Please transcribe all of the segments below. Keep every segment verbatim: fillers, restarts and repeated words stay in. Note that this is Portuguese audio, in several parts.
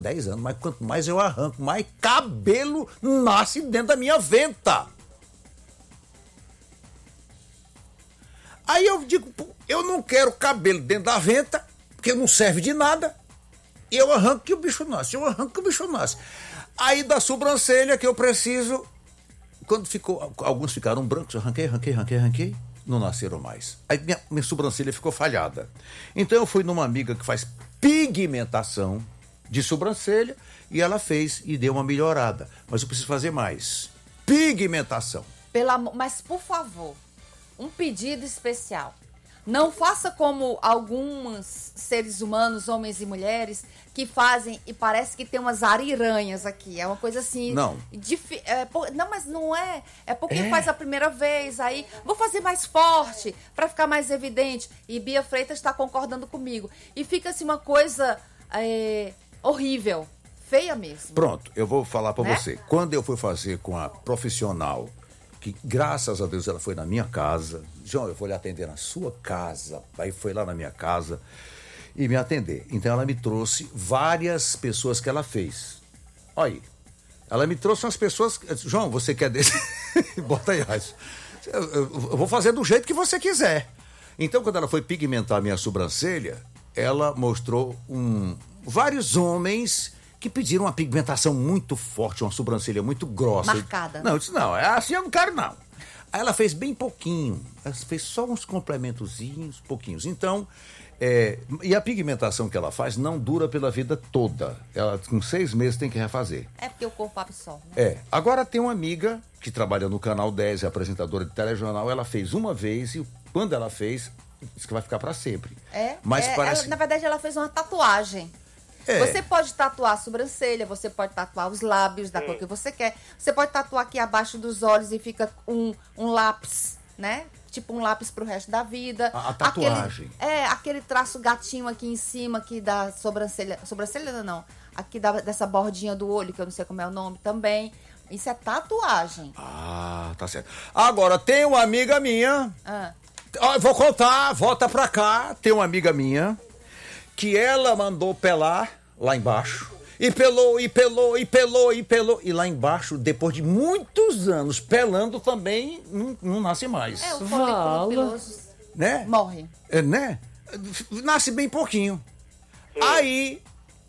dez anos, mas quanto mais eu arranco, mais cabelo nasce dentro da minha venta. Aí eu digo, eu não quero cabelo dentro da venta, porque não serve de nada. E eu arranco que o bicho nasce, eu arranco que o bicho nasce. Aí da sobrancelha que eu preciso, quando ficou, alguns ficaram brancos, eu arranquei, arranquei, arranquei, arranquei, não nasceram mais. Aí minha, minha sobrancelha ficou falhada. Então eu fui numa amiga que faz pigmentação de sobrancelha e ela fez e deu uma melhorada. Mas eu preciso fazer mais. Pigmentação. Pela, mas, por favor, um pedido especial. Não faça como alguns seres humanos, homens e mulheres, que fazem e parece que tem umas ariranhas aqui. É uma coisa assim... Não. Dif, é, não, mas não é. É porque é. faz a primeira vez, aí vou fazer mais forte, para ficar mais evidente. E Bia Freitas está concordando comigo. E fica assim uma coisa é, horrível, feia mesmo. Pronto, eu vou falar para né? você. Quando eu fui fazer com a profissional, que graças a Deus ela foi na minha casa. João, eu vou lhe atender na sua casa. Aí foi lá na minha casa e me atender. Então ela me trouxe várias pessoas que ela fez. Olha aí. Ela me trouxe umas pessoas... João, você quer desse? Bota aí, Raíssa. Eu, eu, eu vou fazer do jeito que você quiser. Então, quando ela foi pigmentar a minha sobrancelha, ela mostrou um, vários homens... que pediram uma pigmentação muito forte, uma sobrancelha muito grossa. Marcada. Não, eu disse, não, é assim eu não quero, não. Aí ela fez bem pouquinho, ela fez só uns complementozinhos, pouquinhos. Então, é, e a pigmentação que ela faz não dura pela vida toda. Ela, com seis meses, tem que refazer. É porque o corpo absorve, né? É. Agora tem uma amiga que trabalha no Canal dez, é apresentadora de telejornal, ela fez uma vez e quando ela fez, disse que vai ficar para sempre. É, Mas é, parece... ela, na verdade, ela fez uma tatuagem. É. Você pode tatuar a sobrancelha, você pode tatuar os lábios da cor que você quer. Você pode tatuar aqui abaixo dos olhos e fica um, um lápis, né? Tipo um lápis pro resto da vida. A, a tatuagem. Aquele, é, aquele traço gatinho aqui em cima, aqui da sobrancelha. Sobrancelha não, aqui da, dessa bordinha do olho, que eu não sei como é o nome também. Isso é tatuagem. Ah, tá certo. Agora, tem uma amiga minha. Ah. Eu vou contar, volta pra cá. Tem uma amiga minha que ela mandou pelar lá embaixo, e pelou, e pelou, e pelou, e pelou, e lá embaixo, depois de muitos anos pelando, também não, não nasce mais. É, o folículo piloso, né? morre. É, né? Nasce bem pouquinho. Sim. Aí,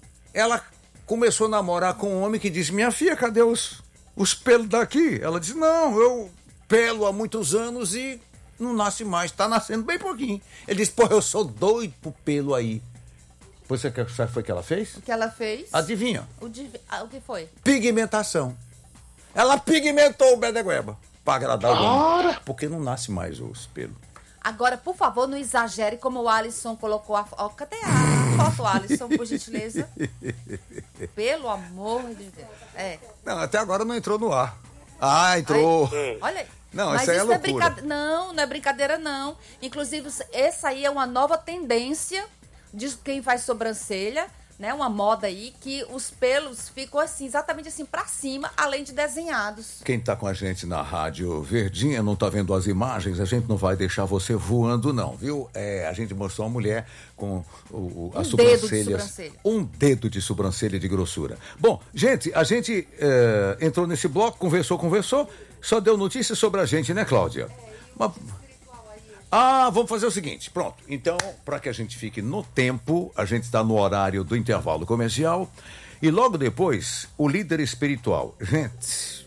ela começou a namorar com um homem que disse, minha filha, cadê os, os pelos daqui? Ela disse, não, eu pelo há muitos anos e não nasce mais, tá nascendo bem pouquinho. Ele disse, pô, eu sou doido pro pelo aí. Você sabe o que ela fez? O que ela fez? Adivinha? O, div... ah, o que foi? Pigmentação. Ela pigmentou o bedegueba para agradar o homem. Porque não nasce mais os pelos. Agora, por favor, não exagere como o Alisson colocou a foto. Cadê a foto, Alisson, por gentileza? Pelo amor de Deus. É. Não, até agora não entrou no ar. Ah, entrou. Aí, olha aí. Não, mas isso aí é isso loucura. Não, é brinca... não, não é brincadeira, não. Inclusive, essa aí é uma nova tendência de quem faz sobrancelha, né? Uma moda aí, que os pelos ficam assim, exatamente assim, pra cima, além de desenhados. Quem tá com a gente na Rádio Verdinha não tá vendo as imagens, a gente não vai deixar você voando, não, viu? É, a gente mostrou uma mulher com o, o, as um sobrancelhas. Dedo de sobrancelha. Um dedo de sobrancelha de grossura. Bom, gente, a gente é, entrou nesse bloco, conversou, conversou, só deu notícias sobre a gente, né, Cláudia? Mas... Ah, vamos fazer o seguinte, pronto. Então, para que a gente fique no tempo, a gente está no horário do intervalo comercial e logo depois, o líder espiritual. Gente,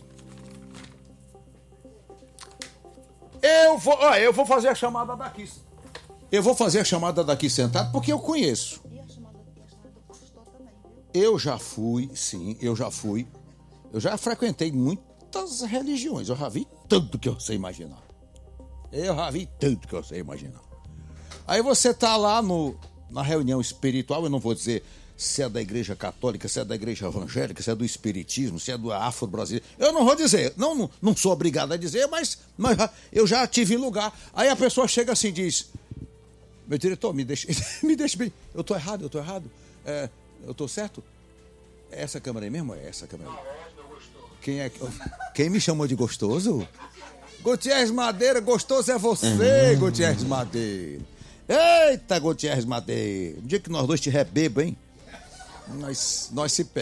eu vou, ó, eu vou fazer a chamada daqui. Eu vou fazer a chamada daqui sentado porque eu conheço. E a chamada, a chamada gostou também, viu? Eu já fui, sim, eu já fui. Eu já frequentei muitas religiões, eu já vi tanto que eu sei imaginar. Eu já vi tanto que eu sei imaginar. Aí você tá lá no, na reunião espiritual, eu não vou dizer se é da igreja católica, se é da igreja evangélica, se é do espiritismo, se é do afro-brasileiro. Eu não vou dizer, não, não, não sou obrigado a dizer, mas, mas eu já tive lugar. Aí a pessoa chega assim e diz, meu diretor, me deixa, me deixa bem. Eu tô errado, eu tô errado. É, eu tô certo? É essa câmera aí mesmo? É essa câmera aí. Quem é, quem me chamou de gostoso? Gutierrez Madeira, gostoso é você, uhum. Gutierrez Madeira. Eita, Gutierrez Madeira. Um dia que nós dois estiver bêbado, hein? Nós, nós se pegamos.